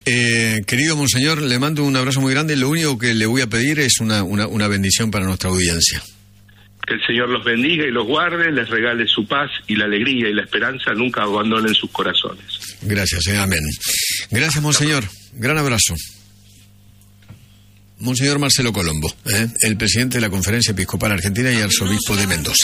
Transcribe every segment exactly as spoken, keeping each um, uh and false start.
Eh, querido monseñor, le mando un abrazo muy grande. Lo único que le voy a pedir es una, una, una bendición para nuestra audiencia. Que el Señor los bendiga y los guarde, les regale su paz y la alegría y la esperanza, nunca abandonen sus corazones. Gracias, eh, amén. Gracias, monseñor. Gran abrazo. Monseñor Marcelo Colombo, ¿eh? el presidente de la Conferencia Episcopal Argentina y arzobispo de Mendoza.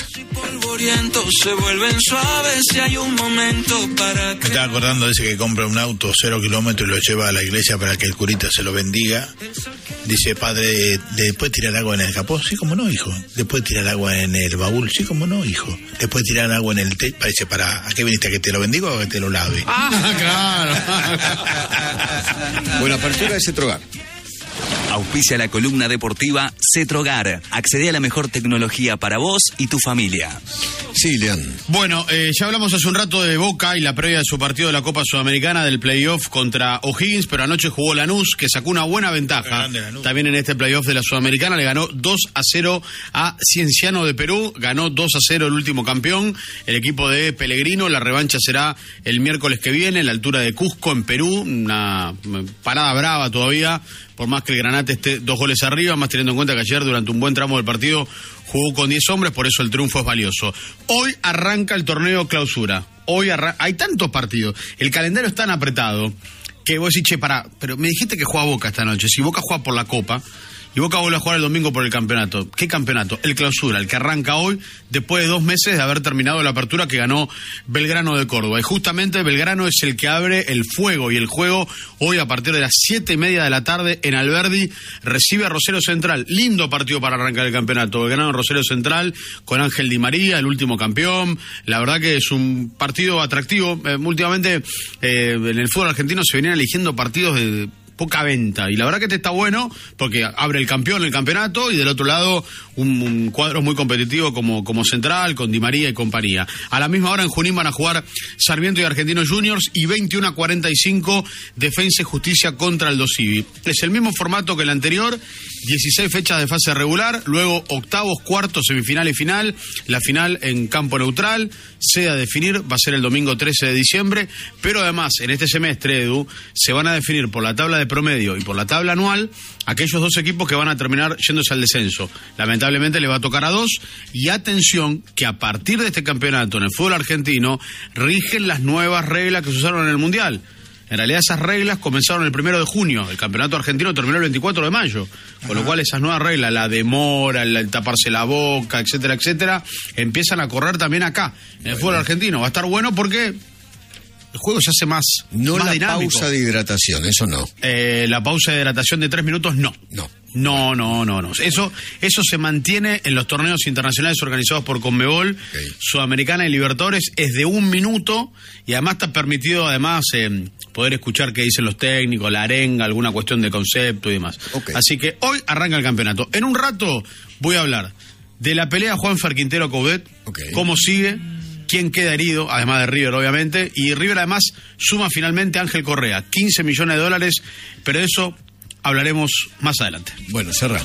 Me estaba acordando de ese que compra un auto cero kilómetros y lo lleva a la iglesia para que el curita se lo bendiga. Dice, padre, ¿después tirar agua en el capó? Sí, como no, hijo. ¿Después tirar agua en el baúl? Sí, como no, hijo. ¿Después tirar agua en el té? Parece, para, ¿a qué viniste? ¿A que te lo bendiga o a que te lo lave? Ah, claro. Buena apertura de Cetrogar. Auspicia la columna deportiva Cetrogar. Accede a la mejor tecnología para vos y tu familia. Sí, León. Bueno, eh, ya hablamos hace un rato de Boca y la previa de su partido de la Copa Sudamericana del playoff contra O'Higgins, pero anoche jugó Lanús, que sacó una buena ventaja. También en este playoff de la Sudamericana le ganó dos a cero a Cienciano de Perú, ganó dos a cero el último campeón, el equipo de Pellegrino. La revancha será el miércoles que viene, en la altura de Cusco, en Perú, una parada brava todavía, por más que el Granate esté dos goles arriba, más teniendo en cuenta que ayer durante un buen tramo del partido jugó con diez hombres, por eso el triunfo es valioso. Hoy arranca el torneo clausura. Hoy arran... hay tantos partidos, el calendario es tan apretado que vos decís, che, pará, pero me dijiste que juega Boca esta noche. Si Boca juega por la Copa y Boca vuelve a jugar el domingo por el campeonato, ¿qué campeonato? El clausura, el que arranca hoy, después de dos meses de haber terminado la apertura que ganó Belgrano de Córdoba. Y justamente Belgrano es el que abre el fuego y el juego hoy a partir de las siete y media de la tarde en Alberdi. Recibe a Rosario Central. Lindo partido para arrancar el campeonato. Belgrano en Rosario Central con Ángel Di María, el último campeón. La verdad que es un partido atractivo. Eh, últimamente eh, en el fútbol argentino se venían eligiendo partidos de poca venta, y la verdad que este está bueno porque abre el campeón el campeonato y del otro lado un, un cuadro muy competitivo como, como Central, con Di María y compañía. A la misma hora en Junín van a jugar Sarmiento y Argentinos Juniors, y veintiuno a cuarenta y cinco Defensa y Justicia contra el Dosivi. Es el mismo formato que el anterior, dieciséis fechas de fase regular, luego octavos, cuartos, semifinal y final, la final en campo neutral, sea a definir, va a ser el domingo trece de diciembre, pero además en este semestre, Edu, se van a definir por la tabla de promedio y por la tabla anual aquellos dos equipos que van a terminar yéndose al descenso. Lamentablemente le va a tocar a dos, y atención que a partir de este campeonato en el fútbol argentino rigen las nuevas reglas que se usaron en el Mundial. En realidad esas reglas comenzaron el primero de junio, el campeonato argentino terminó el veinticuatro de mayo, con lo cual esas nuevas reglas, la demora, el, el taparse la boca, etcétera, etcétera, empiezan a correr también acá, en el fútbol argentino. Va a estar bueno porque el juego se hace más, no más la dinámico. Pausa de hidratación, eso no. Eh, la pausa de hidratación de tres minutos, no. No. No, no, no, no. Eso, eso se mantiene en los torneos internacionales organizados por Conmebol, okay. Sudamericana y Libertadores, es de un minuto, y además está permitido, además, eh, poder escuchar qué dicen los técnicos, la arenga, alguna cuestión de concepto y demás. Okay. Así que hoy arranca el campeonato. En un rato voy a hablar de la pelea Juanfer Quintero Coudet, okay. Cómo sigue, quién queda herido, además de River, obviamente, y River además suma finalmente a Ángel Correa, quince millones de dólares, pero eso hablaremos más adelante. Bueno, cerra.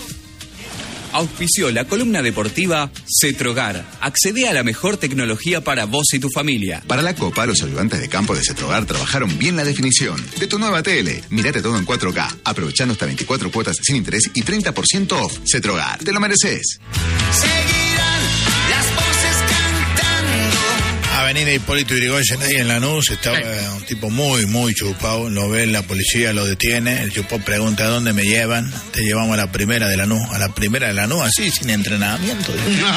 Auspició la columna deportiva Cetrogar. Accede a la mejor tecnología para vos y tu familia. Para la Copa, los ayudantes de campo de Cetrogar trabajaron bien la definición de tu nueva tele. Mirate todo en cuatro K, aprovechando hasta veinticuatro cuotas sin interés y treinta por ciento off. Cetrogar, te lo mereces. Seguirán las voces cantando. Avenida Hipólito Yrigoyen, ahí en Lanús, estaba sí. un tipo muy, muy chupado, lo ve, la policía lo detiene, el chupado pregunta, ¿a dónde me llevan? Te llevamos a la primera de Lanús, a la primera de Lanús, así, sin entrenamiento.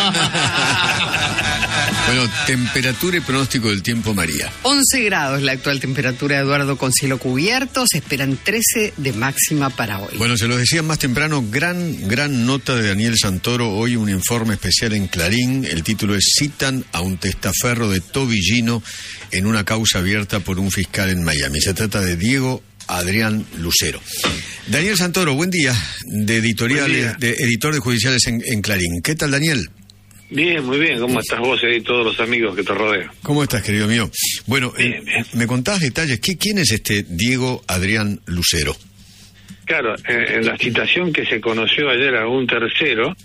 Bueno, temperatura y pronóstico del tiempo, María. once grados la actual temperatura, Eduardo, con cielo cubierto, se esperan trece de máxima para hoy. Bueno, se los decía más temprano, gran, gran nota de Daniel Santoro, hoy un informe especial en Clarín, el título es Citan a un testaferro de Tobillino en una causa abierta por un fiscal en Miami. Se trata de Diego Adrián Lucero. Daniel Santoro, buen día, de editorial, día. de editor de Judiciales en, en Clarín. ¿Qué tal, Daniel? Bien, muy bien. ¿Cómo estás vos y todos los amigos que te rodean? ¿Cómo estás, querido mío? Bueno, bien, eh, bien. ¿me contás detalles? ¿Qué, ¿Quién es este Diego Adrián Lucero? Claro, en, en la citación que se conoció ayer a un tercero,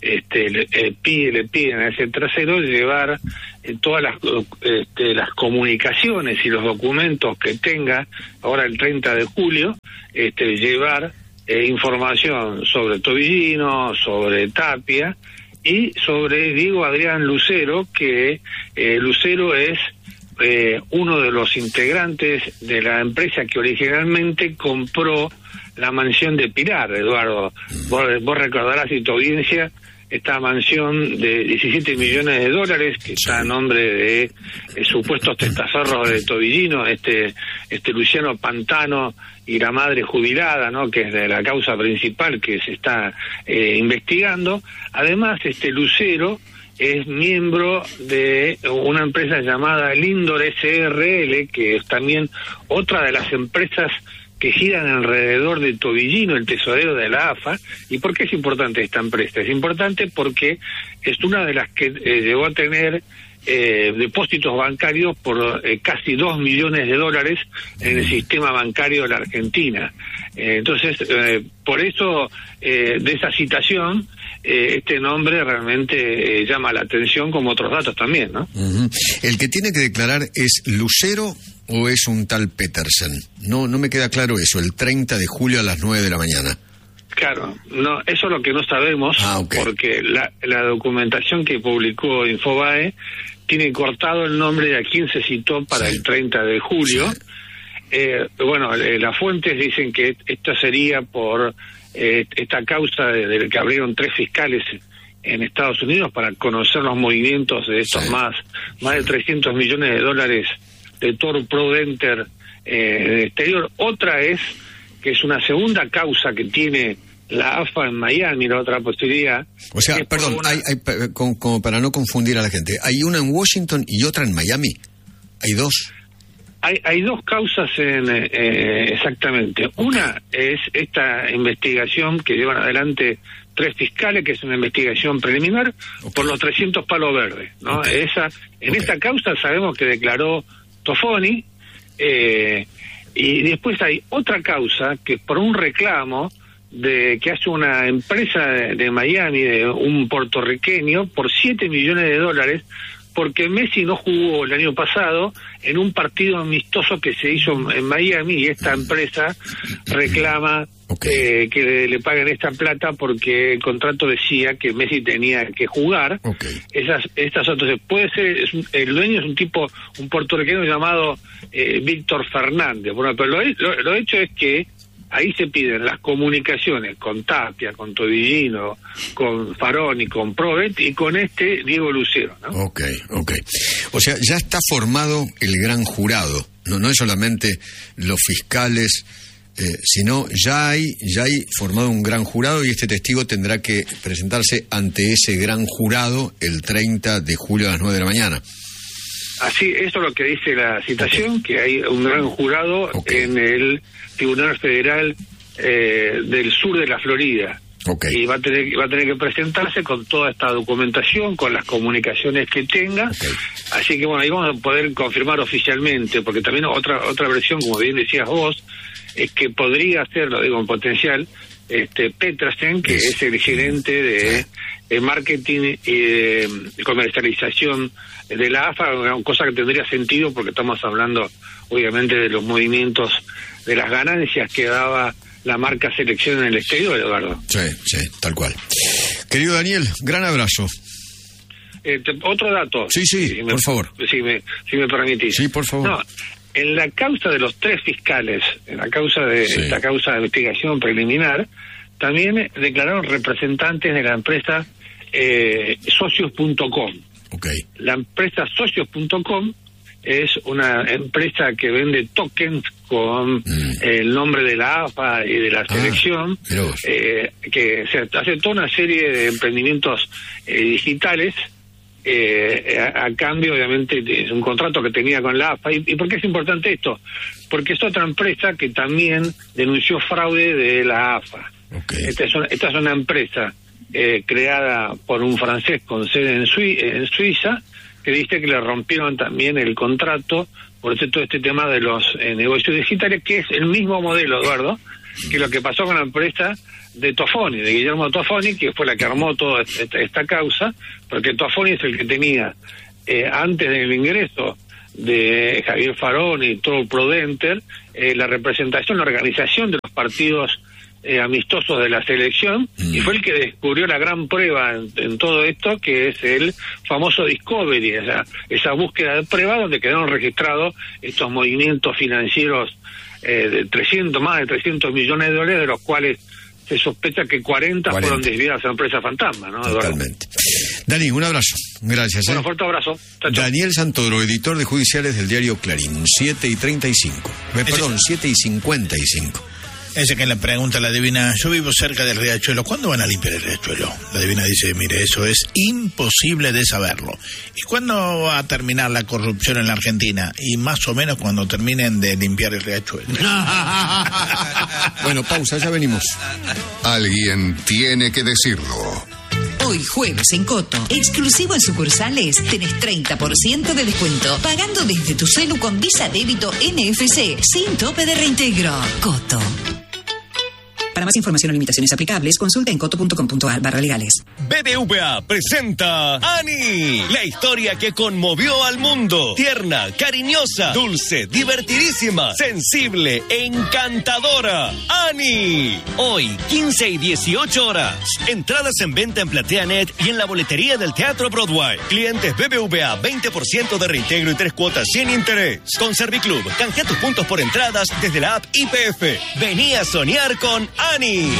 este, le, eh, pide, le piden a ese tercero llevar eh, todas las, este, las comunicaciones y los documentos que tenga ahora el treinta de julio, este, llevar eh, información sobre Tobillino, sobre Tapia y sobre Diego Adrián Lucero, que eh, Lucero es eh, uno de los integrantes de la empresa que originalmente compró la mansión de Pilar, Eduardo. Vos, vos recordarás, y tu audiencia, esta mansión de diecisiete millones de dólares que está a nombre de eh, supuestos testaferros de Tobillino, este este Luciano Pantano y la madre jubilada, ¿no?, que es de la causa principal que se está eh, investigando. Además, este Lucero es miembro de una empresa llamada Lindor S R L, que es también otra de las empresas que giran alrededor de Tobillino, el tesorero de la A F A. ¿Y por qué es importante esta empresa? Es importante porque es una de las que eh, llegó a tener eh, depósitos bancarios por eh, casi dos millones de dólares en el sistema bancario de la Argentina. Eh, entonces, eh, por eso, eh, de esa citación, eh, este nombre realmente eh, llama la atención, como otros datos también, ¿no? Uh-huh. El que tiene que declarar es Lucero o es un tal Petersen. No, no me queda claro eso, el treinta de julio a las nueve de la mañana. Claro, no, eso es lo que no sabemos, ah, okay. porque la, la documentación que publicó Infobae tiene cortado el nombre de a quien se citó para sí. el treinta de julio. Sí. Eh, bueno, eh, las fuentes dicen que esto sería por eh, esta causa de, de que abrieron tres fiscales en Estados Unidos para conocer los movimientos de estos sí. más, más de trescientos millones de dólares de Tor Prudenter eh, del exterior. Otra es que es una segunda causa que tiene la A F A en Miami, la otra posibilidad. O sea, perdón, una... hay, hay, como, como para no confundir a la gente, hay una en Washington y otra en Miami. Hay dos. Hay, hay dos causas en, eh, exactamente. Okay. Una es esta investigación que llevan adelante tres fiscales, que es una investigación preliminar, okay. por los trescientos palos verdes, ¿no? Okay. Esa, en okay. esta causa sabemos que declaró Tofoni, eh, y después hay otra causa que por un reclamo de que hace una empresa de, de Miami, de un puertorriqueño, por siete millones de dólares, porque Messi no jugó el año pasado en un partido amistoso que se hizo en Miami, y esta empresa reclama okay. eh, que le, le paguen esta plata porque el contrato decía que Messi tenía que jugar. Okay. Esas, estas otras, puede ser, es un, el dueño es un tipo, un puertorriqueño llamado eh, Víctor Fernández. Bueno, pero lo, lo, lo hecho es que ahí se piden las comunicaciones con Tapia, con Tobillino, con Faroni, con Provet y con este Diego Lucero, ¿no? Ok, ok. O sea, ya está formado el gran jurado. No, no es solamente los fiscales, eh, sino ya hay, ya hay formado un gran jurado, y este testigo tendrá que presentarse ante ese gran jurado el treinta de julio a las nueve de la mañana. Así, eso es lo que dice la citación, okay. que hay un gran jurado okay. en el Tribunal Federal eh, del sur de la Florida. Okay. Y va a tener va a tener que presentarse con toda esta documentación, con las comunicaciones que tenga. Okay. Así que bueno, ahí vamos a poder confirmar oficialmente, porque también otra otra versión, como bien decías vos, es que podría ser, lo digo en potencial, este Petersen, que yes. es el gerente de, de marketing y de comercialización de la A F A, una cosa que tendría sentido porque estamos hablando obviamente de los movimientos, de las ganancias que daba la marca Selección en el exterior, Eduardo. Sí, sí, tal cual. Querido Daniel, gran abrazo. Eh, te, otro dato. Sí, sí, si por me, favor. Si me, si me permitís. Sí, por favor. No, en la causa de los tres fiscales, en la causa de sí. esta causa de investigación preliminar, también declararon representantes de la empresa eh, socios punto com. Okay. La empresa socios punto com es una empresa que vende tokens con mm. el nombre de la A F A y de la selección, ah, eh, que se hace toda una serie de emprendimientos eh, digitales eh, a, a cambio, obviamente, es un contrato que tenía con la A F A. ¿Y, ¿Y por qué es importante esto? Porque es otra empresa que también denunció fraude de la A F A. Okay. Esta, es una, esta es una empresa eh, creada por un francés con sede en, Sui- en Suiza, que dice que le rompieron también el contrato por todo este tema de los eh, negocios digitales, que es el mismo modelo, Eduardo, que lo que pasó con la empresa de Tofoni, de Guillermo Tofoni, que fue la que armó toda esta, esta causa, porque Tofoni es el que tenía, eh, antes del ingreso de Javier Farón y todo Prodenter, eh, la representación, la organización de los partidos eh, amistosos de la selección, mm. y fue el que descubrió la gran prueba en, en todo esto, que es el famoso Discovery, esa, esa búsqueda de prueba donde quedaron registrados estos movimientos financieros eh, de trescientos, más de trescientos millones de dólares, de los cuales se sospecha que cuarenta, cuarenta fueron desviadas a empresa fantasma, ¿no? Totalmente. Dani, un abrazo. Gracias. Bueno, ¿eh? fuerte abrazo. Chao, chao. Daniel Santoro, editor de Judiciales del diario Clarín, siete y treinta y cinco. Eh, perdón, siete y cincuenta y cinco. Ese que le pregunta a la divina, yo vivo cerca del riachuelo, ¿cuándo van a limpiar el riachuelo? La divina dice, mire, eso es imposible de saberlo. ¿Y cuándo va a terminar la corrupción en la Argentina? Y más o menos cuando terminen de limpiar el riachuelo. Bueno, pausa, ya venimos. Alguien tiene que decirlo. Hoy jueves en Coto, exclusivo en sucursales, tenés treinta por ciento de descuento, pagando desde tu celu con Visa Débito N F C, sin tope de reintegro. Coto. Para más información o limitaciones aplicables, consulta en coto punto com punto a r barra legales. B B V A presenta Ani, la historia que conmovió al mundo. Tierna, cariñosa, dulce, divertidísima, sensible, encantadora. Ani. Hoy, quince y dieciocho horas. Entradas en venta en PlateaNet y en la boletería del Teatro Broadway. Clientes B B V A, veinte por ciento de reintegro y tres cuotas sin interés. Con Serviclub, canjea tus puntos por entradas desde la app I P F. Vení a soñar con Ani. Mañana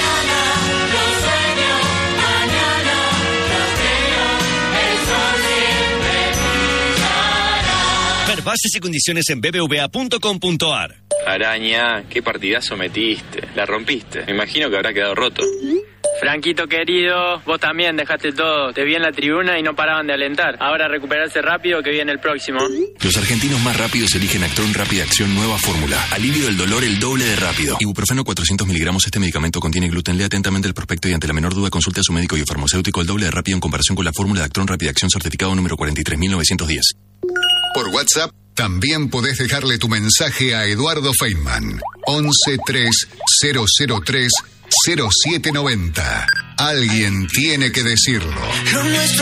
lo sueño, mañana lo creo, el sol siempre brillará. Ver bases y condiciones en b b v a punto com punto a r. Araña, qué partidazo metiste. La rompiste. Me imagino que habrá quedado roto. Franquito querido, vos también dejaste todo. Te vi en la tribuna y no paraban de alentar. Ahora recuperarse rápido que viene el próximo. Los argentinos más rápidos eligen Actron Rápida Acción Nueva Fórmula. Alivio del dolor el doble de rápido. Ibuprofeno cuatrocientos miligramos. Este medicamento contiene gluten. Lea atentamente el prospecto y ante la menor duda consulte a su médico y farmacéutico. El doble de rápido en comparación con la fórmula de Actron Rápida Acción certificado número cuarenta y tres mil novecientos diez. Por WhatsApp también podés dejarle tu mensaje a Eduardo Feynman. once tres cero cero tres cero siete noventa. Alguien tiene que decirlo.